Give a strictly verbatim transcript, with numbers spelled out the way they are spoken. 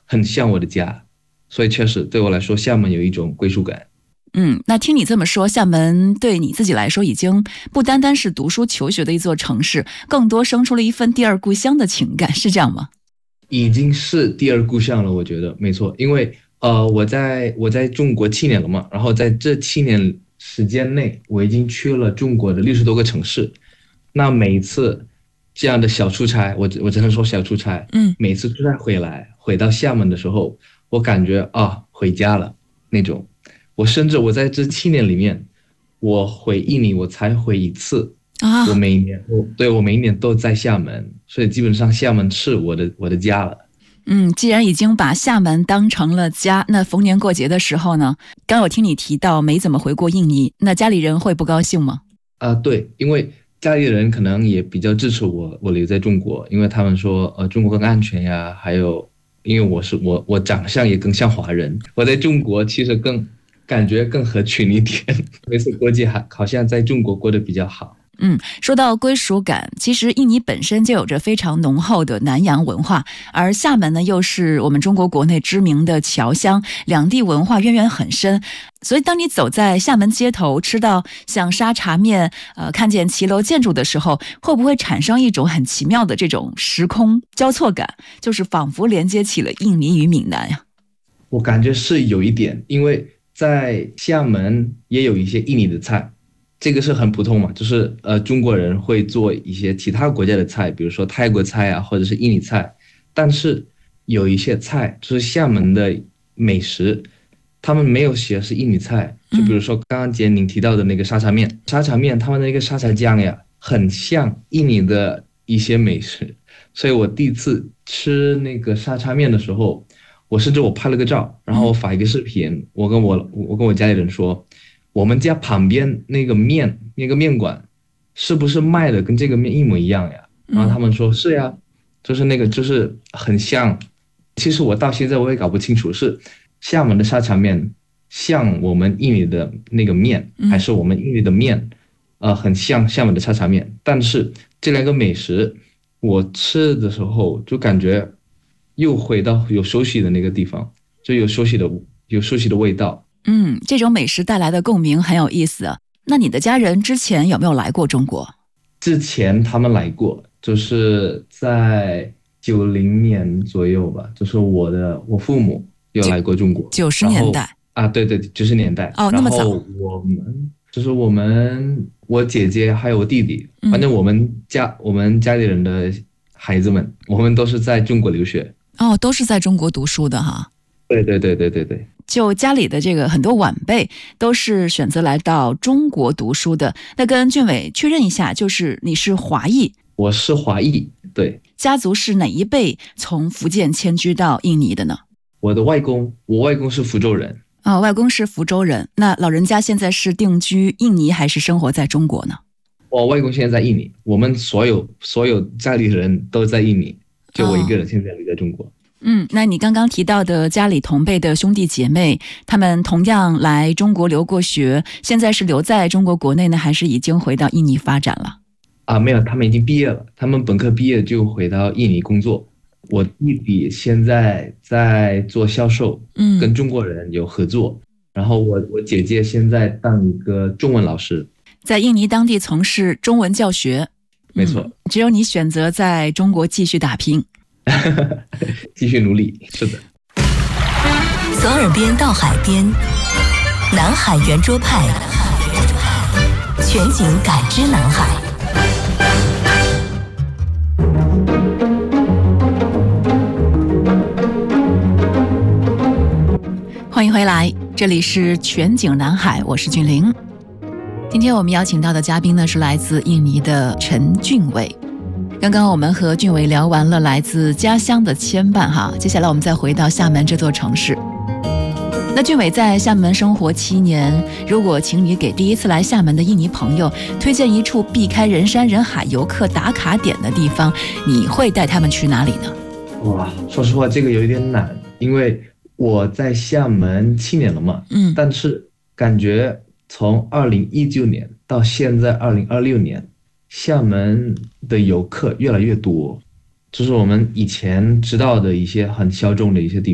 很像我的家，所以确实对我来说，厦门有一种归属感。 嗯，那听你这么说，厦门对你自己来说已经不单单是读书求学的一座城市，更多生出了一份第二故乡的情感，是这样吗？ 已经是第二故乡了，我觉得没错，因为呃，我在我在中国七年了嘛，然后在这七年时间内，我已经去了中国的六十多个城市。那每一次这样的小出差，我我只能说小出差， 嗯， 每次出差回来，回到厦门的时候，我感觉啊回家了那种。我甚至我在这七年里面，我回印尼我才回一次。我啊， 每一年都对我每一年都在厦门，所以基本上厦门是我的我的家了。 嗯，既然已经把厦门当成了家，那逢年过节的时候呢，刚有听你提到没怎么回过印尼，那家里人会不高兴吗？ 啊，对，因为家里人可能也比较支持我，我留在中国，因为他们说，呃，中国更安全呀，还有，因为我是我我长相也更像华人，我在中国其实更感觉更合群一点，每次过节还好像在中国过得比较好。 嗯，说到归属感，其实印尼本身就有着非常浓厚的南洋文化，而厦门呢又是我们中国国内知名的侨乡，两地文化渊源很深。所以，当你走在厦门街头，吃到像沙茶面，呃，看见骑楼建筑的时候，会不会产生一种很奇妙的这种时空交错感，就是仿佛连接起了印尼与闽南呀？ 我感觉是有一点，因为在厦门也有一些印尼的菜，这个是很普通嘛，就是呃中国人会做一些其他国家的菜，比如说泰国菜啊，或者是印尼菜，但是有一些菜就是厦门的美食，他们没有写是印尼菜，就比如说刚刚姐您提到的那个沙茶面，沙茶面他们那个沙茶酱呀，很像印尼的一些美食，所以我第一次吃那个沙茶面的时候。我甚至我拍了个照，然后我发一个视频，我跟我我跟我家里人说，我们家旁边那个面那个面馆是不是卖的跟这个面一模一样呀？然后他们说是呀，就是那个就是很像。其实我到现在我也搞不清楚是厦门的沙茶面像我们印尼的那个面，还是我们印尼的面，呃，很像厦门的沙茶面。但是这两个美食我吃的时候就感觉。又回到有熟悉的那个地方，就有熟悉的有熟悉的味道。 嗯，这种美食带来的共鸣很有意思啊。那你的家人之前有没有来过中国？ 之前他们来过，就是在九零年左右吧，就是我的我父母有来过中国， 九十然后年代啊，对对，九十年代， 哦，那么早。 然后我们就是我们我姐姐还有我弟弟，反正我们家我们家里人的孩子们，我们都是在中国留学。 哦，都是在中国读书的哈。 对对对对对对， 就家里的这个很多晚辈都是选择来到中国读书的。那跟俊伟确认一下，就是你是华裔， 我是华裔，对。 家族是哪一辈从福建迁居到印尼的呢？ 我的外公，我外公是福州人。 哦，外公是福州人。那老人家现在是定居印尼还是生活在中国呢？ 我外公现在在印尼，我们所有所有家里人都在印尼。就我一个人现在留在中国。 嗯，那你刚刚提到的家里同辈的兄弟姐妹，他们同样来中国留过学，现在是留在中国国内呢，还是已经回到印尼发展了？ 啊，没有，他们已经毕业了，他们本科毕业就回到印尼工作。我弟弟现在在做销售， 嗯， 跟中国人有合作。然后我我姐姐现在当一个中文老师， 在印尼当地从事中文教学。 没错， 嗯，只有你选择在中国继续打拼， 继续努力。是的， 从耳边到海边，南海圆桌派，全景感知南海。 欢迎回来，这里是全景南海，我是俊玲。今天我们邀请到的嘉宾呢是来自印尼的陈俊伟。刚刚我们和俊伟聊完了来自家乡的牵绊哈，接下来我们再回到厦门这座城市。那俊伟在厦门生活七年，如果请你给第一次来厦门的印尼朋友推荐一处避开人山人海游客打卡点的地方，你会带他们去哪里呢？ 哇，说实话这个有一点难，因为我在厦门七年了嘛， 嗯， 但是感觉从二零一九年到现在二零二六年，厦门的游客越来越多，就是我们以前知道的一些很小众的一些地